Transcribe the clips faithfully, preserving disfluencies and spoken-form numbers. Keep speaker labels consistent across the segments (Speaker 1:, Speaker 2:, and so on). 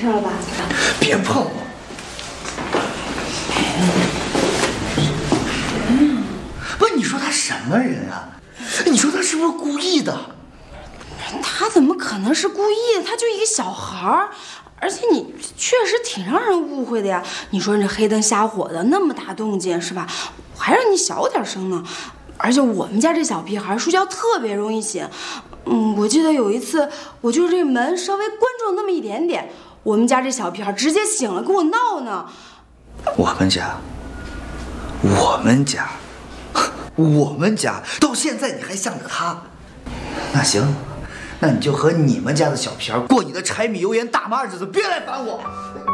Speaker 1: 票了吧？
Speaker 2: 别碰我！不是，你说他什么人啊？你说他是不是故意的？
Speaker 1: 他怎么可能是故意的？他就一个小孩儿，而且你确实挺让人误会的呀。你说这黑灯瞎火的，那么大动静是吧？我还让你小点声呢。而且我们家这小屁孩睡觉特别容易醒。嗯，我记得有一次，我就这门稍微关住了那么一点点，我们家这小屁孩直接醒了，跟我闹呢。
Speaker 2: 我们家，我们家，我们家到现在你还向着他？那行，那你就和你们家的小屁孩过你的柴米油盐大妈日子，别来烦我。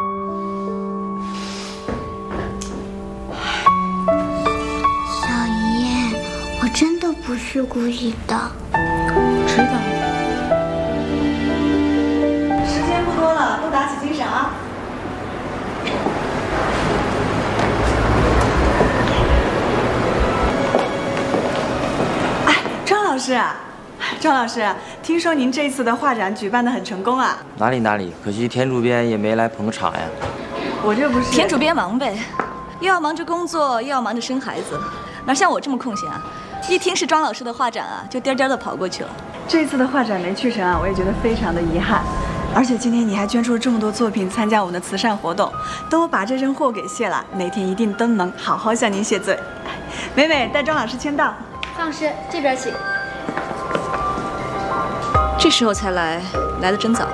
Speaker 3: 小姨，我真的不是故意的。
Speaker 1: 我知道。
Speaker 4: 时间不多了，都打起精神啊！哎，张老师，张老师，听说您这次的画展举办得很成功啊？
Speaker 5: 哪里哪里，可惜田主编也没来捧场呀。
Speaker 4: 我这不是
Speaker 6: 田主编忙呗，又要忙着工作，又要忙着生孩子，哪像我这么空闲啊？一听是庄老师的画展啊，就颠颠的跑过去了。
Speaker 4: 这次的画展没去成啊，我也觉得非常的遗憾。而且今天你还捐出了这么多作品参加我们的慈善活动，等我把这身货给卸了，哪天一定都能好好向您谢罪。美美，带张老师签到。
Speaker 3: 张老师，这边请。
Speaker 6: 这时候才来，来得真早。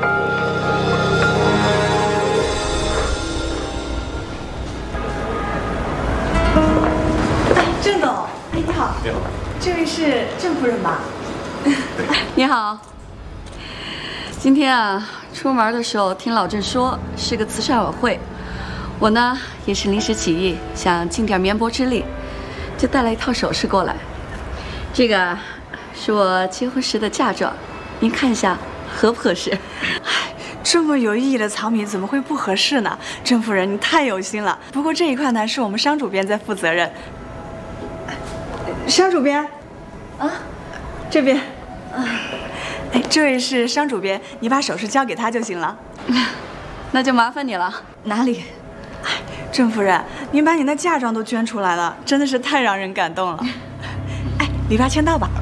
Speaker 4: 哎，郑总，哎，你好。你好。这位是郑夫人吧？
Speaker 7: 你好。今天啊，出门的时候听老郑说是个慈善晚会，我呢也是临时起意，想尽点绵薄之力，就带了一套首饰过来。这个是我结婚时的嫁妆，您看一下合不合适？
Speaker 4: 哎，这么有意义的藏品怎么会不合适呢？郑夫人，你太有心了。不过这一块呢，是我们商主编在负责任。商主编，啊，这边，啊。哎，这位是商主编，你把首饰交给他就行了。
Speaker 7: 那就麻烦你了。
Speaker 6: 哪里？
Speaker 4: 哎，郑夫人，您把你的嫁妆都捐出来了，真的是太让人感动了。哎，李爸签到吧。